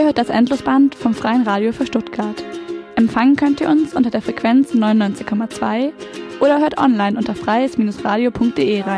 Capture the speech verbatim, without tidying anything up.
hört das Endlosband vom Freien Radio für Stuttgart. Empfangen könnt ihr uns unter der Frequenz neunundneunzig Komma zwei oder hört online unter freies Bindestrich radio punkt de rein.